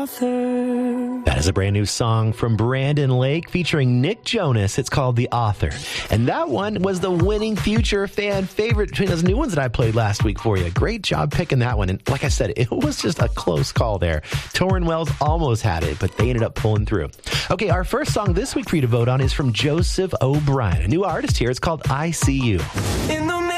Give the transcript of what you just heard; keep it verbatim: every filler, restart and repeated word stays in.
author. That is a brand new song from Brandon Lake featuring Nick Jonas. It's called The Author. And that one was the winning Future fan favorite between those new ones that I played last week for you. Great job picking that one. And like I said, it was just a close call there. Torrin Wells almost had it, but they ended up pulling through. Okay, our first song this week for you to vote on is from Joseph O'Brien, a new artist here. It's called I See You. In the